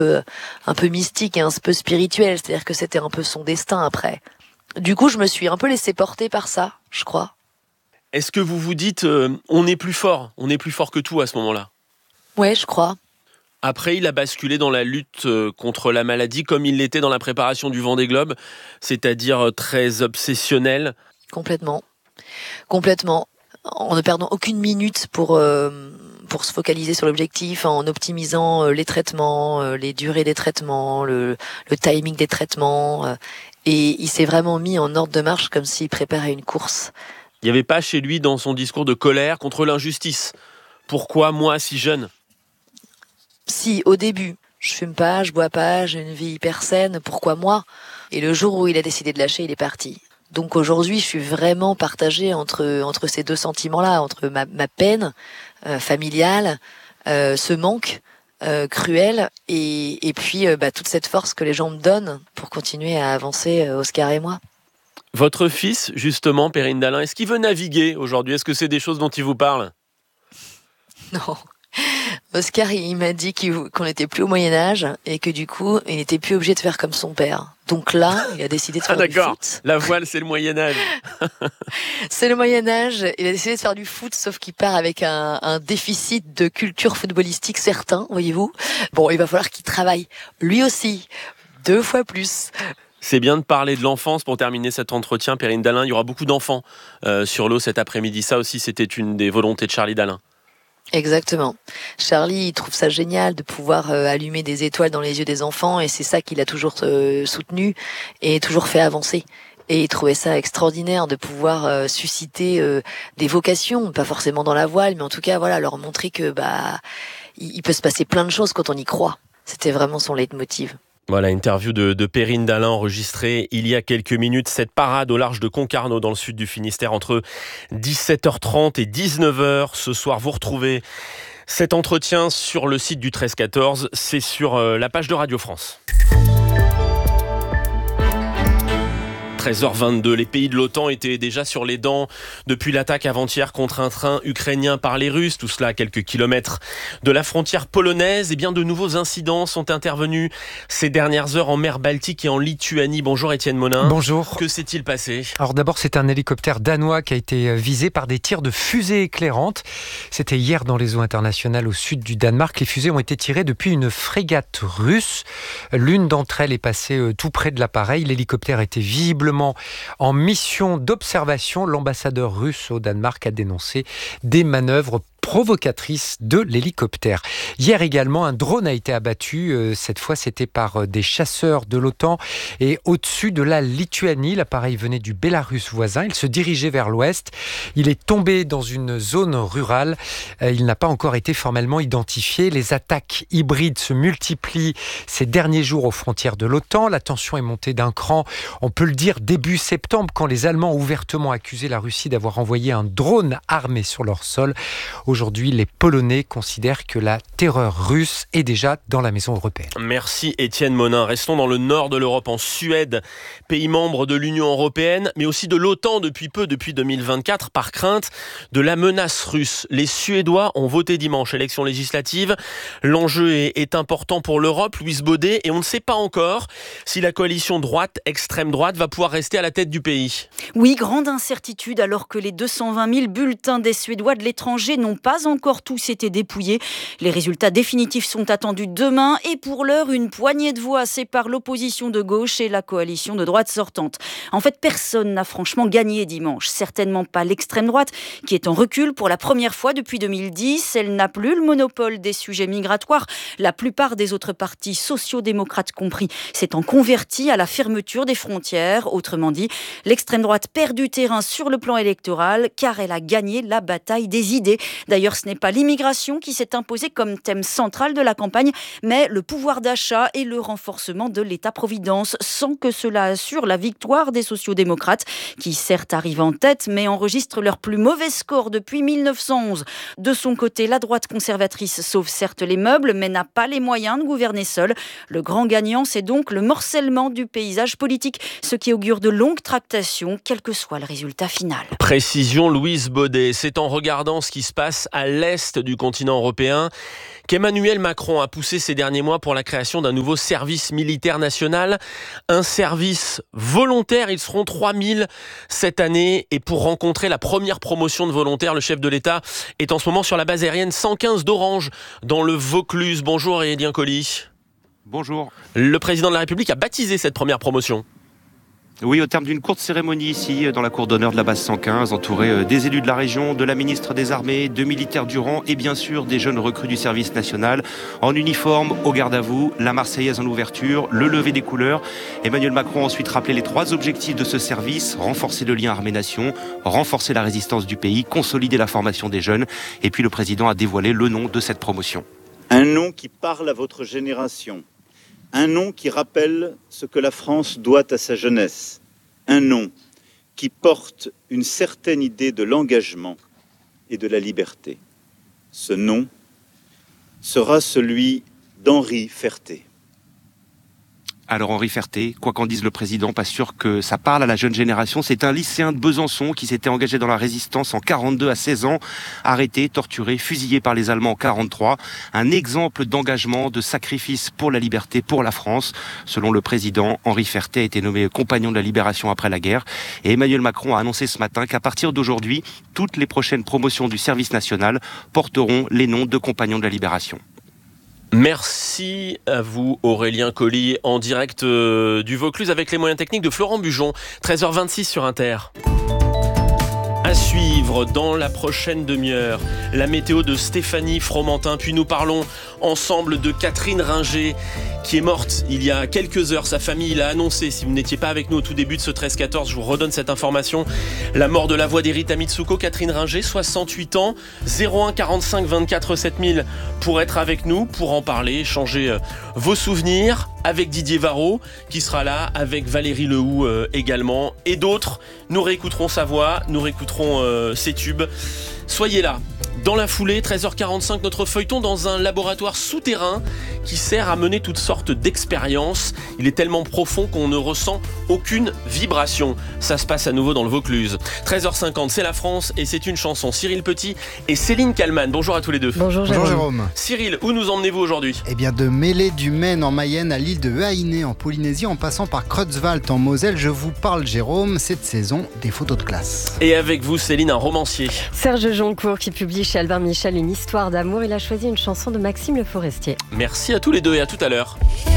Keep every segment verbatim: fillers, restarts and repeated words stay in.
euh, un peu mystique et un peu spirituel, c'est-à-dire que c'était un peu son destin après. Du coup, je me suis un peu laissée porter par ça, je crois. Est-ce que vous vous dites euh, on est plus fort, on est plus fort que tout à ce moment-là ? Ouais, je crois. Après, il a basculé dans la lutte euh, contre la maladie comme il l'était dans la préparation du Vendée Globe, c'est-à-dire euh, très obsessionnel. Complètement. Complètement. En ne perdant aucune minute pour, euh, pour se focaliser sur l'objectif, en optimisant euh, les traitements, euh, les durées des traitements, le, le timing des traitements. Euh, et il s'est vraiment mis en ordre de marche comme s'il préparait une course. Il n'y avait pas chez lui dans son discours de colère contre l'injustice. Pourquoi moi si jeune ? Si, au début, je fume pas, je bois pas, j'ai une vie hyper saine, pourquoi moi ? Et le jour où il a décidé de lâcher, il est parti. Donc aujourd'hui, je suis vraiment partagée entre, entre ces deux sentiments-là, entre ma, ma peine euh, familiale, euh, ce manque euh, cruel, et, et puis euh, bah, toute cette force que les gens me donnent pour continuer à avancer, euh, Oscar et moi. Votre fils, justement, Perrine Dallin, est-ce qu'il veut naviguer aujourd'hui ? Est-ce que c'est des choses dont il vous parle ? Non. Oscar, il m'a dit qu'on n'était plus au Moyen-Âge et que du coup, il n'était plus obligé de faire comme son père. Donc là, il a décidé de faire ah, du d'accord. foot. La voile, c'est le Moyen-Âge. C'est le Moyen-Âge. Il a décidé de faire du foot, sauf qu'il part avec un, un déficit de culture footballistique certain, voyez-vous. Bon, il va falloir qu'il travaille, lui aussi, deux fois plus. C'est bien de parler de l'enfance pour terminer cet entretien. Perrine Dallin, il y aura beaucoup d'enfants euh, sur l'eau cet après-midi. Ça aussi, c'était une des volontés de Charlie Dallin. Exactement. Charlie, il trouve ça génial de pouvoir euh, allumer des étoiles dans les yeux des enfants, et c'est ça qu'il a toujours euh, soutenu et toujours fait avancer. Et il trouvait ça extraordinaire de pouvoir euh, susciter euh, des vocations, pas forcément dans la voile, mais en tout cas, voilà, leur montrer que bah il, il peut se passer plein de choses quand on y croit. C'était vraiment son leitmotiv. Voilà, interview de, de Perrine Dallin enregistrée il y a quelques minutes. Cette parade au large de Concarneau dans le sud du Finistère entre dix-sept heures trente et dix-neuf heures. Ce soir, vous retrouvez cet entretien sur le site du treize quatorze. C'est sur euh, la page de Radio France. treize heures vingt-deux, les pays de l'OTAN étaient déjà sur les dents depuis l'attaque avant-hier contre un train ukrainien par les Russes, tout cela à quelques kilomètres de la frontière polonaise. Et bien de nouveaux incidents sont intervenus ces dernières heures en mer Baltique et en Lituanie. Bonjour Étienne Monin. Bonjour. Que s'est-il passé ? Alors d'abord, c'est un hélicoptère danois qui a été visé par des tirs de fusées éclairantes. C'était hier dans les eaux internationales au sud du Danemark. Les fusées ont été tirées depuis une frégate russe. L'une d'entre elles est passée tout près de l'appareil. L'hélicoptère était visiblement en mission d'observation. L'ambassadeur russe au Danemark a dénoncé des manœuvres provocatrice de l'hélicoptère. Hier également, un drone a été abattu. Euh, cette fois, c'était par euh, des chasseurs de l'OTAN et au-dessus de la Lituanie. L'appareil venait du Bélarus voisin. Il se dirigeait vers l'ouest. Il est tombé dans une zone rurale. Euh, il n'a pas encore été formellement identifié. Les attaques hybrides se multiplient ces derniers jours aux frontières de l'OTAN. La tension est montée d'un cran. On peut le dire début septembre, quand les Allemands ont ouvertement accusé la Russie d'avoir envoyé un drone armé sur leur sol. Aujourd'hui, les Polonais considèrent que la terreur russe est déjà dans la maison européenne. Merci Étienne Monin. Restons dans le nord de l'Europe, en Suède, pays membre de l'Union européenne, mais aussi de l'OTAN depuis peu, depuis deux mille vingt-quatre, par crainte de la menace russe. Les Suédois ont voté dimanche, élection législative. L'enjeu est, est important pour l'Europe, Louise Baudet, et on ne sait pas encore si la coalition droite, extrême droite, va pouvoir rester à la tête du pays. Oui, grande incertitude alors que les deux cent vingt mille bulletins des Suédois de l'étranger n'ont pas encore tous été dépouillés. Les résultats définitifs sont attendus demain et pour l'heure, une poignée de voix sépare l'opposition de gauche et la coalition de droite sortante. En fait, personne n'a franchement gagné dimanche. Certainement pas l'extrême droite qui est en recul pour la première fois depuis deux mille dix. Elle n'a plus le monopole des sujets migratoires. La plupart des autres partis, sociaux-démocrates compris, s'étant convertis à la fermeture des frontières. Autrement dit, l'extrême droite perd du terrain sur le plan électoral car elle a gagné la bataille des idées. D'ailleurs, ce n'est pas l'immigration qui s'est imposée comme thème central de la campagne, mais le pouvoir d'achat et le renforcement de l'État-providence, sans que cela assure la victoire des sociaux-démocrates, qui certes arrivent en tête, mais enregistrent leur plus mauvais score depuis mille neuf cent onze. De son côté, la droite conservatrice sauve certes les meubles, mais n'a pas les moyens de gouverner seule. Le grand gagnant, c'est donc le morcellement du paysage politique, ce qui augure de longues tractations, quel que soit le résultat final. Précision Louise Baudet, c'est en regardant ce qui se passe place à l'est du continent européen qu'Emmanuel Macron a poussé ces derniers mois pour la création d'un nouveau service militaire national, un service volontaire. Ils seront trois mille cette année et pour rencontrer la première promotion de volontaires, le chef de l'État est en ce moment sur la base aérienne cent quinze d'Orange dans le Vaucluse. Bonjour Aurélien Colli. Bonjour. Le président de la République a baptisé cette première promotion. Oui, au terme d'une courte cérémonie ici, dans la cour d'honneur de la base cent quinze, entouré des élus de la région, de la ministre des Armées, de militaires du rang et bien sûr des jeunes recrues du service national. En uniforme, au garde à vous, la Marseillaise en ouverture, le lever des couleurs. Emmanuel Macron a ensuite rappelé les trois objectifs de ce service: renforcer le lien armée-nation, renforcer la résistance du pays, consolider la formation des jeunes. Et puis le président a dévoilé le nom de cette promotion. Un nom qui parle à votre génération. Un nom qui rappelle ce que la France doit à sa jeunesse. Un nom qui porte une certaine idée de l'engagement et de la liberté. Ce nom sera celui d'Henri Ferté. Alors Henri Ferté, quoi qu'en dise le président, pas sûr que ça parle à la jeune génération. C'est un lycéen de Besançon qui s'était engagé dans la résistance en quarante-deux à seize ans, arrêté, torturé, fusillé par les Allemands en quarante-trois. Un exemple d'engagement, de sacrifice pour la liberté, pour la France. Selon le président, Henri Ferté a été nommé compagnon de la libération après la guerre. Et Emmanuel Macron a annoncé ce matin qu'à partir d'aujourd'hui, toutes les prochaines promotions du service national porteront les noms de compagnons de la libération. Merci à vous Aurélien Colli en direct du Vaucluse avec les moyens techniques de Florent Bujon. treize heures vingt-six sur Inter. À suivre dans la prochaine demi-heure, la météo de Stéphanie Fromentin. Puis nous parlons ensemble de Catherine Ringer qui est morte il y a quelques heures. Sa famille l'a annoncé. Si vous n'étiez pas avec nous au tout début de ce treize quatorze, je vous redonne cette information. La mort de la voix d'Erita Mitsuko, Catherine Ringer, soixante-huit ans, zéro un quarante-cinq vingt-quatre sept mille pour être avec nous, pour en parler, échanger vos souvenirs avec Didier Varro qui sera là, avec Valérie Lehoux euh, également et d'autres. Nous réécouterons sa voix, nous réécouterons euh, ses tubes. Soyez là. Dans la foulée, treize heures quarante-cinq, notre feuilleton dans un laboratoire souterrain qui sert à mener toutes sortes d'expériences. Il est tellement profond qu'on ne ressent aucune vibration. Ça se passe à nouveau dans le Vaucluse. treize heures cinquante, c'est la France et c'est une chanson. Cyril Petit et Céline Kallmann. Bonjour à tous les deux. Bonjour Jérôme. Bonjour Jérôme. Cyril, où nous emmenez-vous aujourd'hui ? Eh bien, de Mêlée du Maine en Mayenne à l'île de Haïné en Polynésie, en passant par Creutzwald en Moselle, je vous parle, Jérôme, cette saison des photos de classe. Et avec vous, Céline, un romancier. Serge Joncourt qui publie chez Albin Michel une histoire d'amour. Il a choisi une chanson de Maxime Le Forestier. Merci à tous les deux et à tout à l'heure.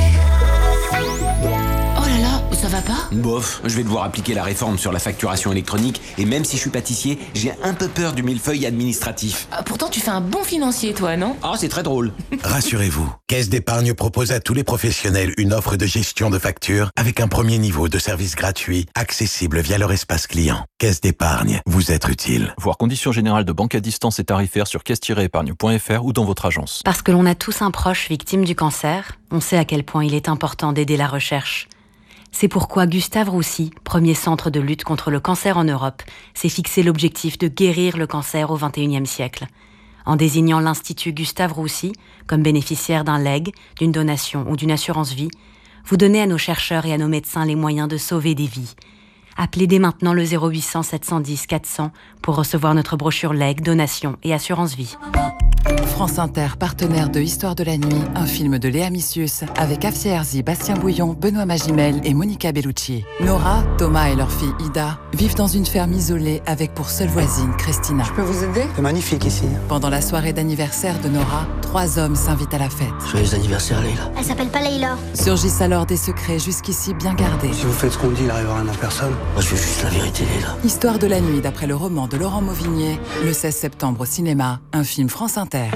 Oh là là, ça va pas ? Bof, je vais devoir appliquer la réforme sur la facturation électronique et même si je suis pâtissier, j'ai un peu peur du millefeuille administratif. Ah, pourtant tu fais un bon financier toi, non ? Ah, c'est très drôle. Rassurez-vous, Caisse d'épargne propose à tous les professionnels une offre de gestion de factures avec un premier niveau de service gratuit, accessible via leur espace client. Caisse d'épargne, vous être utile. Voir conditions générales de banque à distance et tarifaires sur caisse tiret épargne point f r ou dans votre agence. Parce que l'on a tous un proche victime du cancer, on sait à quel point il est important d'aider la recherche. C'est pourquoi Gustave Roussy, premier centre de lutte contre le cancer en Europe, s'est fixé l'objectif de guérir le cancer au vingt et unième siècle. En désignant l'Institut Gustave Roussy comme bénéficiaire d'un legs, d'une donation ou d'une assurance vie, vous donnez à nos chercheurs et à nos médecins les moyens de sauver des vies. Appelez dès maintenant le zéro huit cents sept cent dix quatre cents pour recevoir notre brochure legs, donation et assurance vie. France Inter, partenaire de Histoire de la Nuit, un film de Léa Missius, avec Afsia Herzi, Bastien Bouillon, Benoît Magimel et Monica Bellucci. Nora, Thomas et leur fille Ida vivent dans une ferme isolée avec pour seule voisine Christina. Je peux vous aider ? C'est magnifique ici. Pendant la soirée d'anniversaire de Nora, trois hommes s'invitent à la fête. Joyeux anniversaire Leïla. Elle s'appelle pas Leïla. Surgissent alors des secrets jusqu'ici bien gardés. Si vous faites ce qu'on dit, il arrivera rien à personne. Moi je veux juste la vérité Leïla. Histoire de la Nuit d'après le roman de Laurent Mauvigné, le seize septembre au cinéma, un film France Inter.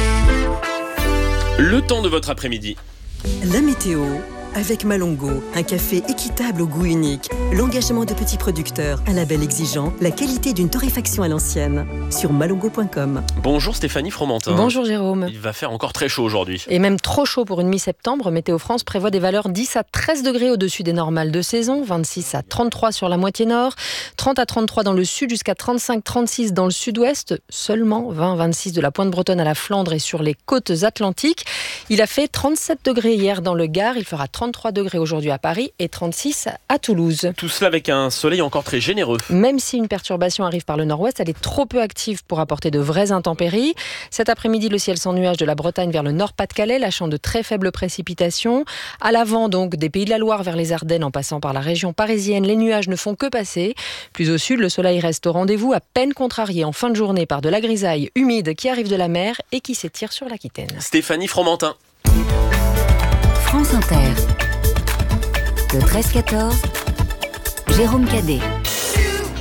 Le temps de votre après-midi. La météo avec Malongo, un café équitable au goût unique, l'engagement de petits producteurs, un label exigeant, la qualité d'une torréfaction à l'ancienne. Sur malongo point com. Bonjour Stéphanie Fromentin. Bonjour Jérôme. Il va faire encore très chaud aujourd'hui. Et même trop chaud pour une mi-septembre. Météo France prévoit des valeurs dix à treize degrés au-dessus des normales de saison, vingt-six à trente-trois sur la moitié nord, trente à trente-trois dans le sud, jusqu'à trente-cinq à trente-six dans le sud-ouest, seulement vingt à vingt-six de la pointe bretonne à la Flandre et sur les côtes atlantiques. Il a fait trente-sept degrés hier dans le Gard, il fera trente trente-trois degrés aujourd'hui à Paris et trente-six à Toulouse. Tout cela avec un soleil encore très généreux. Même si une perturbation arrive par le nord-ouest, elle est trop peu active pour apporter de vraies intempéries. Cet après-midi, le ciel sans nuages de la Bretagne vers le Nord-Pas-de-Calais, lâchant de très faibles précipitations. À l'avant donc des Pays de la Loire vers les Ardennes en passant par la région parisienne, les nuages ne font que passer. Plus au sud, le soleil reste au rendez-vous, à peine contrarié en fin de journée par de la grisaille humide qui arrive de la mer et qui s'étire sur l'Aquitaine. Stéphanie Fromentin. France Inter. Le treize quatorze, Jérôme Cadet.